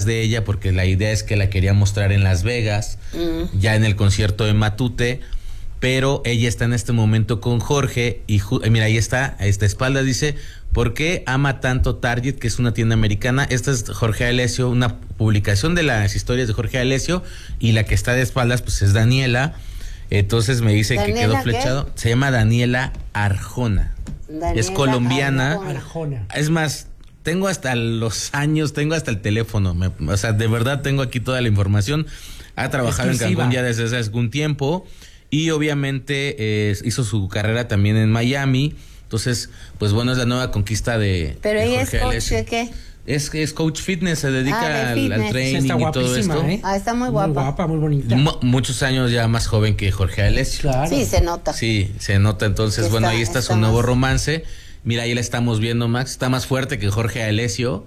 de ella porque la idea es que la quería mostrar en Las Vegas, ya en el concierto de Matute, pero ella está en este momento con Jorge y mira, ahí está, a esta espalda dice, ¿por qué ama tanto Target, que es una tienda americana? Esta es Jorge Alessio, una publicación de las historias de Jorge Alessio, y la que está de espaldas pues es Daniela. Entonces me dice que quedó flechado. ¿Qué? Se llama Daniela Arjona. Daniela es colombiana. Arjona. Es más, tengo hasta los años, tengo hasta el teléfono. O sea, de verdad tengo aquí toda la información. Ha trabajado en Cancún ya desde hace algún tiempo. Y obviamente hizo su carrera también en Miami. Entonces, pues bueno, es la nueva conquista de Pero de ella Jorge es coach Alessio. ¿de qué? Es coach fitness, se dedica al training sí, y todo esto. Está muy guapa. Muy guapa, muy bonita. Muchos años ya más joven que Jorge Alessio. Claro. Sí, se nota. Sí, se nota. Entonces, bueno, ahí está su nuevo romance. Mira, ahí la estamos viendo, Max. Está más fuerte que Jorge Alessio.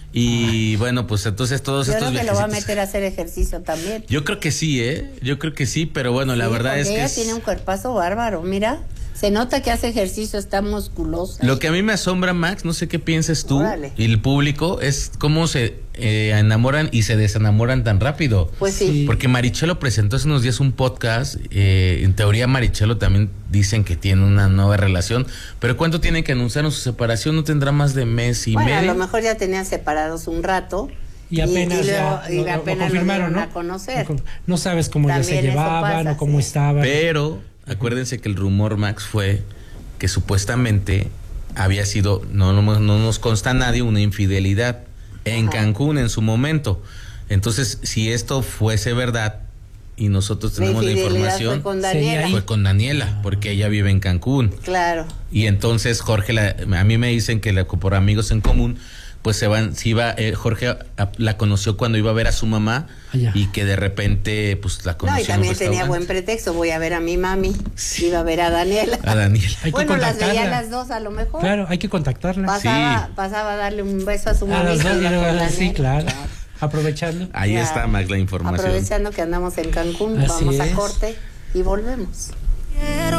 Y bueno, pues entonces todos estos viajecitos. Yo creo que lo va a meter a hacer ejercicio también. Yo creo que sí, Yo creo que sí, pero bueno, la verdad es que ella tiene un cuerpazo bárbaro, mira. Se nota que hace ejercicio, está musculosa. Lo que a mí me asombra, Max, no sé qué pienses tú, Órale. y el público, es cómo se enamoran y se desenamoran tan rápido. Pues sí. Porque Marichelo presentó hace unos días un podcast, en teoría Marichelo también dicen que tiene una nueva relación, pero ¿cuánto tienen que anunciar su separación? ¿No tendrá más de mes y medio? A lo mejor ya tenían separados un rato. Y apenas lo confirmaron, ¿no? A conocer. No sabes cómo ya se llevaban o cómo estaban. Pero acuérdense que el rumor, Max, fue que supuestamente había sido, no nos consta a nadie, una infidelidad en Cancún en su momento. Entonces, si esto fuese verdad y nosotros tenemos la información, fue con Daniela, porque ella vive en Cancún. Claro. Y entonces Jorge, a mí me dicen que por amigos en común, pues Jorge la conoció cuando iba a ver a su mamá y que de repente pues la conoció. No, y también tenía buen pretexto, voy a ver a mi mami, iba a ver a Daniela. Bueno, las veía las dos a lo mejor. Claro, hay que contactarla. Pasaba a darle un beso a su mami. Sí, claro. Aprovechando. Ahí está, Max, la información. Aprovechando que andamos en Cancún, vamos a corte y volvemos.